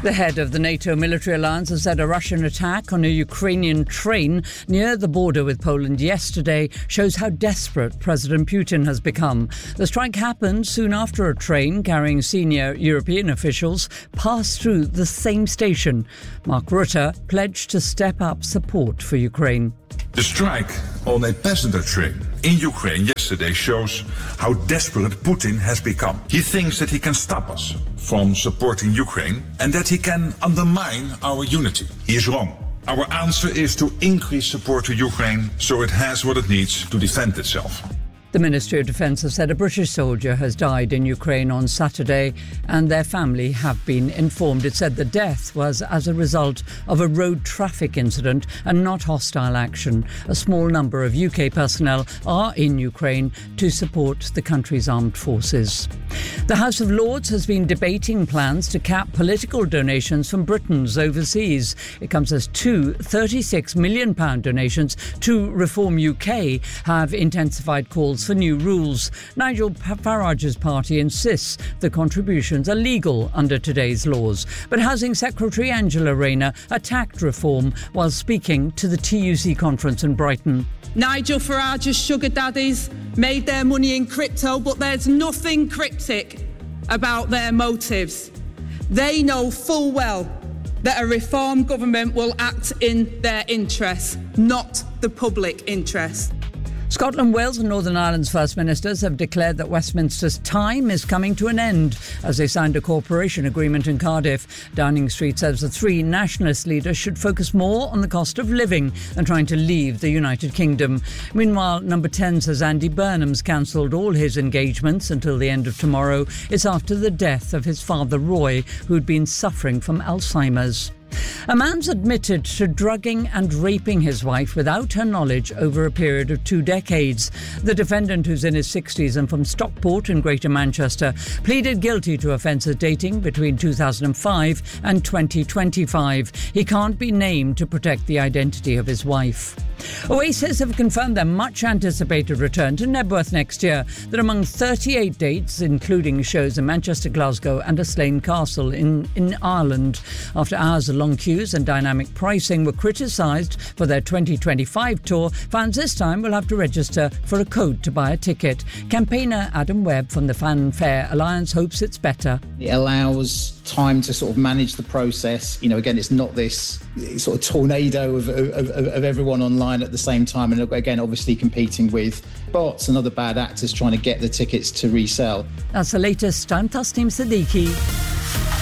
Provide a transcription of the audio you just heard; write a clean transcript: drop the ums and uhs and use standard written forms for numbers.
The head of the NATO military alliance has said a Russian attack on a Ukrainian train near the border with Poland yesterday shows how desperate President Putin has become. The strike happened soon after a train carrying senior European officials passed through the same station. Mark Rutte pledged to step up support for Ukraine. The strike on a passenger train in Ukraine yesterday shows how desperate Putin has become. He thinks that he can stop us from supporting Ukraine and that he can undermine our unity. He is wrong. Our answer is to increase support to Ukraine so it has what it needs to defend itself. The Ministry of Defence has said a British soldier has died in Ukraine on Saturday and their family have been informed. It said the death was as a result of a road traffic incident and not hostile action. A small number of UK personnel are in Ukraine to support the country's armed forces. The House of Lords has been debating plans to cap political donations from Britons overseas. It comes as two £36 million donations to Reform UK have intensified calls for new rules. Nigel Farage's party insists the contributions are legal under today's laws. But Housing Secretary Angela Rayner attacked reform while speaking to the TUC conference in Brighton. Nigel Farage's sugar daddies made their money in crypto, but there's nothing cryptic about their motives. They know full well that a reform government will act in their interests, not the public interest. Scotland, Wales and Northern Ireland's First Ministers have declared that Westminster's time is coming to an end as they signed a cooperation agreement in Cardiff. Downing Street says the three nationalist leaders should focus more on the cost of living than trying to leave the United Kingdom. Meanwhile, Number 10 says Andy Burnham's cancelled all his engagements until the end of tomorrow. It's after the death of his father, Roy, who'd been suffering from Alzheimer's. A man's admitted to drugging and raping his wife without her knowledge over a period of 2 decades. The defendant, who's in his 60s and from Stockport in Greater Manchester, pleaded guilty to offences dating between 2005 and 2025. He can't be named to protect the identity of his wife. Oasis have confirmed their much-anticipated return to Knebworth next year. They're among 38 dates, including shows in Manchester, Glasgow and a Slane Castle in Ireland. After hours of long queues and dynamic pricing were criticised for their 2025 tour, fans this time will have to register for a code to buy a ticket. Campaigner Adam Webb from the Fanfare Alliance hopes it's better. It allows time to sort of manage the process. You know, again, it's not this sort of tornado of everyone online at the same time. And again, obviously competing with bots and other bad actors trying to get the tickets to resell. That's the latest. I'm Tasneem Siddiqui.